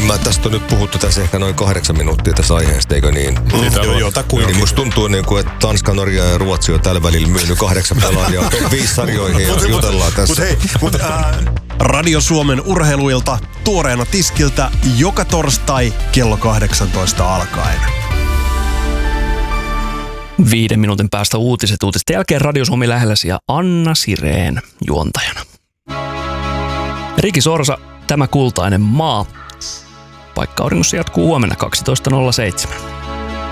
Niin tästä on nyt puhuttu tässä ehkä noin 8 minuuttia tässä aiheesta, eikö niin? Niin musta tuntuu, että Tanska, Norja ja Ruotsi on tällä välillä myynyt 8 pelaajaa top 5 sarjoihin ja jutellaan tässä. Radio Suomen urheiluilta tuoreena tiskiltä joka torstai kello 18 alkaen. 5 minuutin päästä uutiset. Uutisten jälkeen Radio Suomi lähelläsi ja Anna Sireen juontajana. Riki Sorsa, Tämä kultainen maa. Paikka auringossa jatkuu huomenna 12.07.